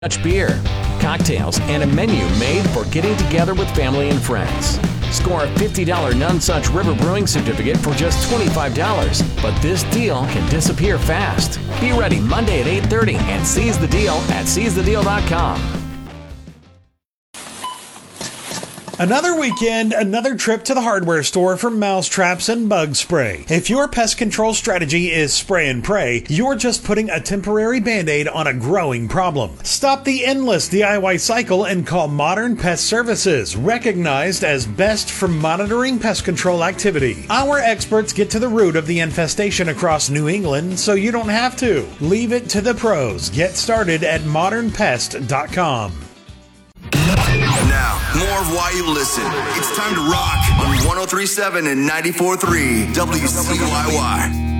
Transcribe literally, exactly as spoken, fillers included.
Dutch beer, cocktails, and a menu made for getting together with family and friends. Score a fifty dollars None Such River Brewing certificate for just twenty-five dollars. But this deal can disappear fast. Be ready Monday at eight thirty and seize the deal at seize the deal dot com. Another weekend, another trip to the hardware store for mouse traps and bug spray. If your pest control strategy is spray and pray, you're just putting a temporary band-aid on a growing problem. Stop the endless D I Y cycle and call Modern Pest Services, recognized as best for monitoring pest control activity. Our experts get to the root of the infestation across New England, so you don't have to. Leave it to the pros. Get started at modern pest dot com. Now, more of why you listen. It's time to rock on one oh three point seven and ninety-four point three W C Y Y.